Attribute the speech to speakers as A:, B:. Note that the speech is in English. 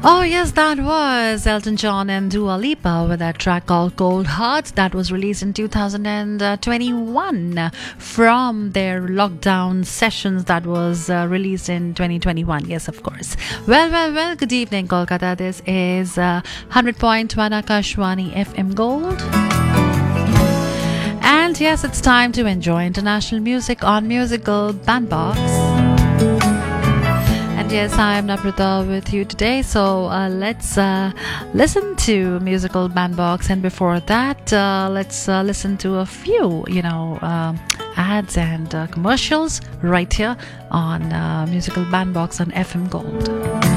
A: Oh, yes, that was Elton John and Dua Lipa with that track called Cold Heart that was released in 2021 from their lockdown sessions that was released in 2021. Yes, of course. Well. Good evening, Kolkata. This is 100.1 Akashwani FM Gold. And yes, it's time to enjoy international music on Musical Bandbox. And yes, I am Naprita with you today. So let's listen to Musical Bandbox. And before that, let's listen to a few, ads and commercials right here on Musical Bandbox on FM Gold.